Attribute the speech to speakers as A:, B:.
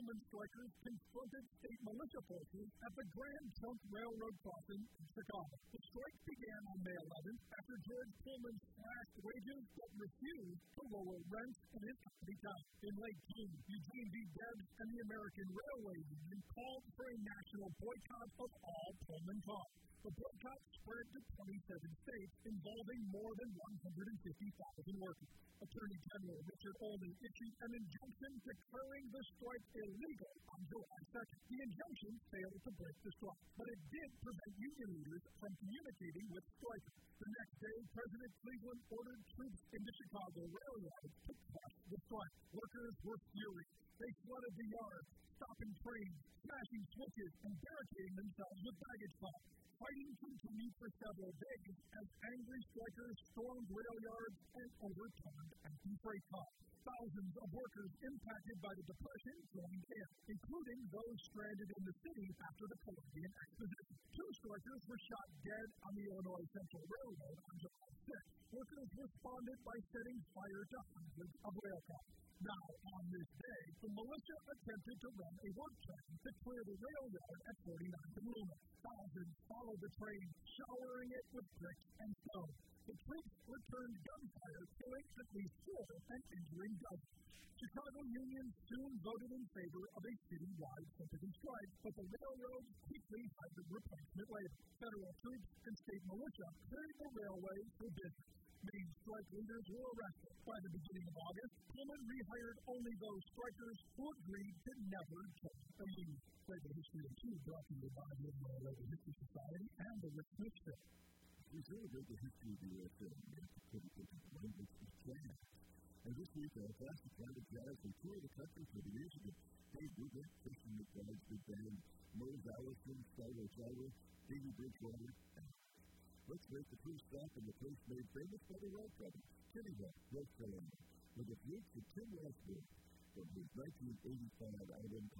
A: Pullman strikers confronted state militia forces at the Grand Trunk Railroad crossing in Chicago. The strike began on May 11th after George Pullman slashed wages but refused to lower rents in his county town. In late June, Eugene V. Debs and the American Railway Union called for a national boycott of all Pullman cars. The boycott spread to 27 states, involving more than 150,000 workers. Attorney General Richard Olney issued an injunction declaring the strike illegal on July 2nd. The injunction failed to break the strike, but it did prevent union leaders from communicating with strikers. The next day, President Cleveland ordered troops into Chicago rail yards to crush the strike. Workers were furious. They flooded the yards, stopping trains, smashing switches, and barricading themselves with baggage claims. Fighting continued for several days as angry strikers stormed rail yards and overturned empty freight cars. Thousands of workers impacted by the Depression joined in, including those stranded in the city after the Columbian Exposition. 2 strikers were shot dead on the Illinois Central Railroad on July 6th. Workers responded by setting fire to hundreds of rail cars. Now, on this day, the militia attempted to run a work train to clear the rail yard at 49th and Loomis. Thousands followed the train, showering it with bricks and stones. The troops returned gunfire, killing at least 4 and injuring dozens. Chicago unions soon voted in favor of a citywide sympathy strike, but the railroad quickly hired replacement labor. Federal troops and state militia cleared the railway for business. Main strike leaders were arrested. By the beginning of August, Pullman rehired only those strikers who agreed to never join a union. Labor History of 2 brought to you by the Illinois Labor History Society and the Rick Smith Show.
B: We celebrate the history of the USA and put it into language of jazz. And this week, our classic band of jazz will tour the country for the music of Dave Brubeck, Christian McBride's big band, Mose Allison, Skylar Tyler, Davey Bridgewater, and let's make the first stop in the place made famous by the Rock Brothers, Kennebec, North Carolina, with a flute for Tim Westwood from his 1985 album